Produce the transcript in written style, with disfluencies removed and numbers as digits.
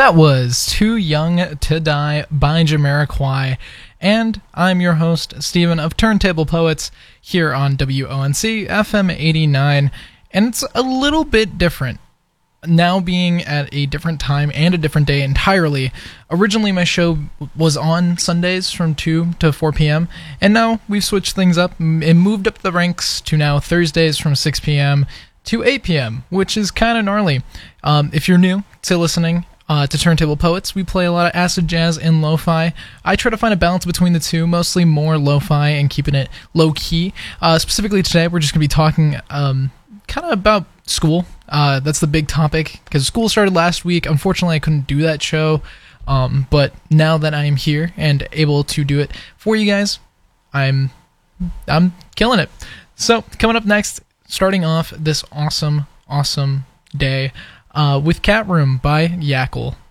That was Too Young to Die by Jamiroquai, and I'm your host, Steven of Turntable Poets, here on WONC FM 89, and it's a little bit different, now being at a different time and a different day entirely. Originally my show was on Sundays from 2 to 4 p.m., and now we've switched things up and moved up the ranks to now Thursdays from 6 p.m. to 8 p.m., which is kind of gnarly. If you're new to listening to Turntable Poets, we play a lot of acid jazz and lo-fi. I try to find a balance between the two, mostly more lo-fi and keeping it low-key. Specifically today, we're just going to be talking kind of about school. That's the big topic, because school started last week. Unfortunately, I couldn't do that show, but now that I am here and able to do it for you guys, I'm killing it. So, coming up next, starting off this awesome day, with Cat Room by Yackle.